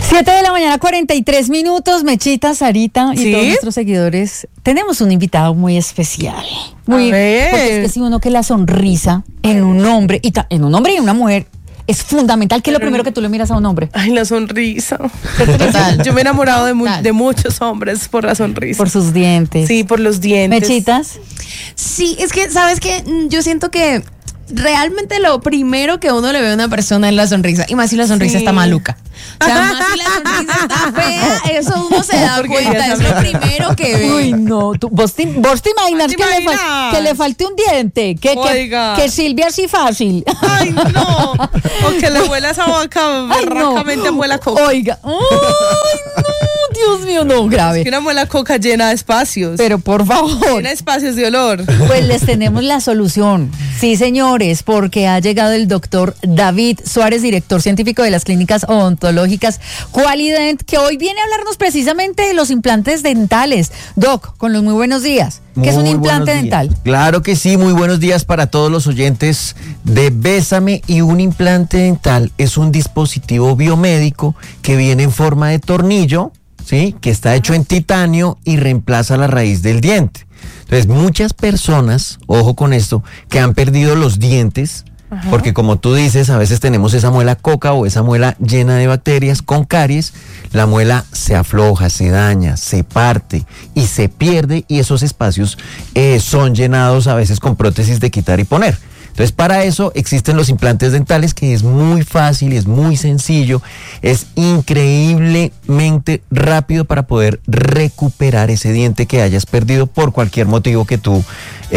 7:43 a.m, Mechita, Sarita y todos nuestros seguidores. Tenemos un invitado muy especial. Porque es que si uno que la sonrisa en un hombre y en una mujer es fundamental. ¿Qué es lo primero que tú le miras a un hombre? Ay, la sonrisa. Total. Yo me he enamorado de muchos hombres por la sonrisa. Por sus dientes. Sí, por los dientes. ¿Mechitas? Sí, es que, ¿sabes qué? Yo siento que realmente lo primero que uno le ve a una persona es la sonrisa. Y más si la sonrisa está maluca. O sea, más si la sonrisa está fea, eso uno se da cuenta. Es lo primero que ve. Uy, no. ¿Vos te imaginas que le falte un diente? Que Silvia así fácil. Ay, no. O que le huela esa boca berracamente a muela coca. Oiga. Ay, no. Dios mío, no, grave. Es que una muela coca llena de espacios. Pero por favor. Llena de espacios de olor. Pues les tenemos la solución. Sí, señores, porque ha llegado el doctor David Suárez, director científico de las clínicas odontológicas Qualident, que hoy viene a hablarnos precisamente de los implantes dentales. Doc, con los muy buenos días. ¿Qué es un implante dental? Claro que sí, muy buenos días para todos los oyentes de Bésame. Y un implante dental es un dispositivo biomédico que viene en forma de tornillo, ¿sí? Que está hecho en titanio y reemplaza la raíz del diente. Entonces, muchas personas, ojo con esto, que han perdido los dientes, porque como tú dices, a veces tenemos esa muela coca o esa muela llena de bacterias con caries, la muela se afloja, se daña, se parte y se pierde, y esos espacios son llenados a veces con prótesis de quitar y poner. Entonces, para eso existen los implantes dentales, que es muy fácil, es muy sencillo, es increíblemente rápido para poder recuperar ese diente que hayas perdido por cualquier motivo que tú,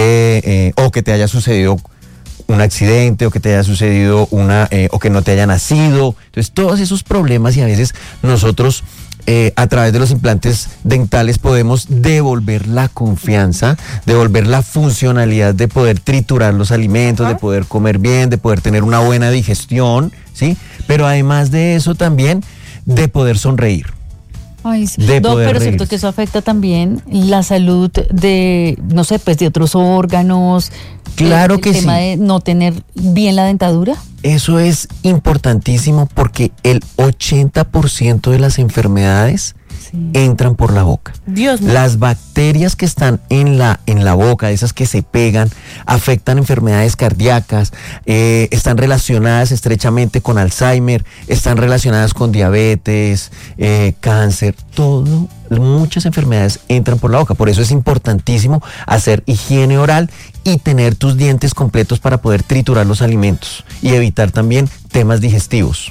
o que te haya sucedido un accidente, o que te haya sucedido o que no te haya nacido. Entonces, todos esos problemas, y a veces nosotros a través de los implantes dentales podemos devolver la confianza, devolver la funcionalidad de poder triturar los alimentos, de poder comer bien, de poder tener una buena digestión, ¿sí? Pero además de eso también de poder sonreír. Ay, sí. Pero cierto que eso afecta también la salud de, no sé, pues de otros órganos. Claro que sí. El tema de no tener bien la dentadura. Eso es importantísimo, porque el 80% de las enfermedades entran por la boca. Dios mío. Las bacterias que están en la boca, esas que se pegan, afectan enfermedades cardíacas, están relacionadas estrechamente con Alzheimer, están relacionadas con diabetes, cáncer, muchas enfermedades entran por la boca. Por eso es importantísimo hacer higiene oral y tener tus dientes completos para poder triturar los alimentos y evitar también temas digestivos.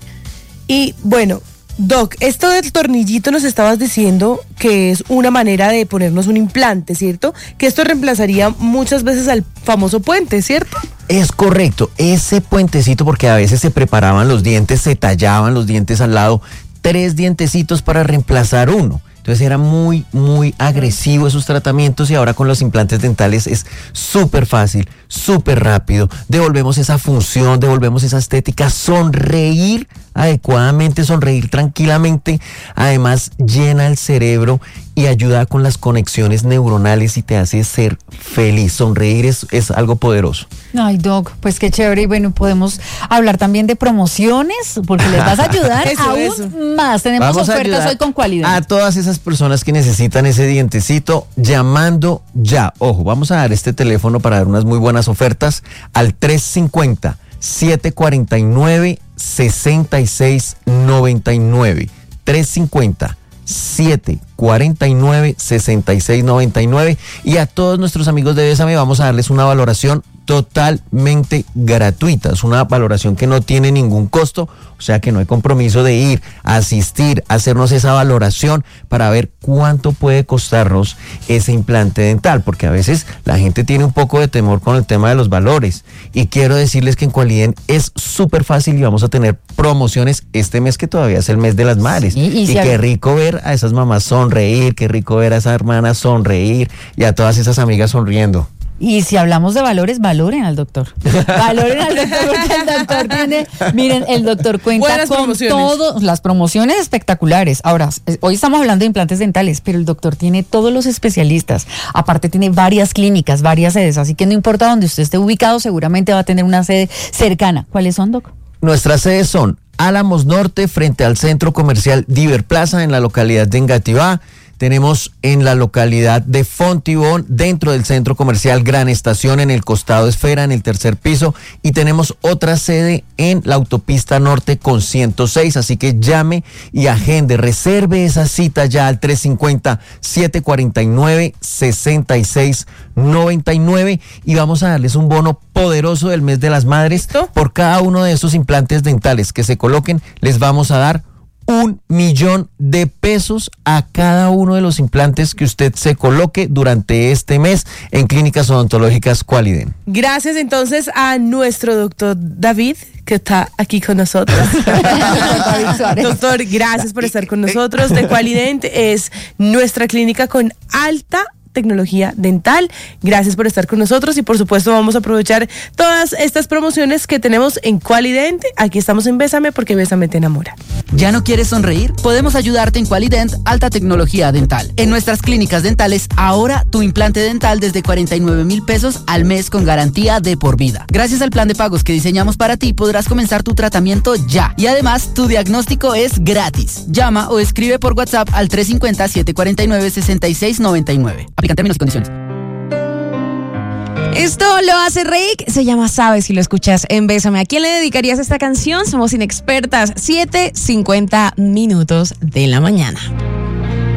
Y bueno, Doc, esto del tornillito nos estabas diciendo que es una manera de ponernos un implante, ¿cierto? Que esto reemplazaría muchas veces al famoso puente, ¿cierto? Es correcto, ese puentecito, porque a veces se preparaban los dientes, se tallaban los dientes al lado, 3 dientecitos para reemplazar uno. Entonces era muy, muy agresivo esos tratamientos, y ahora con los implantes dentales es súper fácil, súper rápido. Devolvemos esa función, devolvemos esa estética, sonreír adecuadamente, sonreír tranquilamente. Además, llena el cerebro y ayuda con las conexiones neuronales y te hace ser feliz. Sonreír es algo poderoso. Ay, Doc, pues qué chévere. Y bueno, podemos hablar también de promociones, porque les vas a ayudar aún más. Tenemos ofertas hoy con Qualident. A todas esas personas que necesitan ese dientecito, llamando ya. Ojo, vamos a dar este teléfono para dar unas muy buenas ofertas al 350-749-6699. 350-749-6699. Y a todos nuestros amigos de Bésame vamos a darles una valoración totalmente gratuita. Es una valoración que no tiene ningún costo, o sea que no hay compromiso de ir, asistir, hacernos esa valoración para ver cuánto puede costarnos ese implante dental, porque a veces la gente tiene un poco de temor con el tema de los valores, y quiero decirles que en Qualident es súper fácil, y vamos a tener promociones este mes, que todavía es el mes de las madres, y qué rico ver a esas mamás sonreír, qué rico ver a esas hermanas sonreír y a todas esas amigas sonriendo. Y si hablamos de valores, valoren al doctor. Valoren al doctor, porque el doctor tiene, miren, el doctor cuenta con todas las promociones espectaculares. Ahora, hoy estamos hablando de implantes dentales, pero el doctor tiene todos los especialistas. Aparte tiene varias clínicas, varias sedes, así que no importa dónde usted esté ubicado, seguramente va a tener una sede cercana. ¿Cuáles son, Doc? Nuestras sedes son Álamos Norte, frente al Centro Comercial Diver Plaza, en la localidad de Engativá. Tenemos en la localidad de Fontibón, dentro del Centro Comercial Gran Estación, en el costado Esfera, en el tercer piso. Y tenemos otra sede en la autopista norte con 106. Así que llame y agende, reserve esa cita ya al 350-749-6699. Y vamos a darles un bono poderoso del mes de las madres. Por cada uno de esos implantes dentales que se coloquen, les vamos a dar $1,000,000 a cada uno de los implantes que usted se coloque durante este mes en Clínicas Odontológicas Qualident. Gracias entonces a nuestro doctor David, que está aquí con nosotros. Doctor, gracias por estar con nosotros. De Qualident es nuestra clínica con alta tecnología dental. Gracias por estar con nosotros y por supuesto vamos a aprovechar todas estas promociones que tenemos en Qualident. Aquí estamos en Bésame, porque Bésame te enamora. ¿Ya no quieres sonreír? Podemos ayudarte en Qualident Alta Tecnología Dental. En nuestras clínicas dentales, ahora tu implante dental desde $49,000 al mes con garantía de por vida. Gracias al plan de pagos que diseñamos para ti, podrás comenzar tu tratamiento ya. Y además, tu diagnóstico es gratis. Llama o escribe por WhatsApp al 350-749-6699. Aplican términos y condiciones. Esto lo hace Reik, se llama Sabes, si lo escuchas en Bésame. ¿A quién le dedicarías esta canción? Somos Inexpertas, 7:50 minutos de la mañana.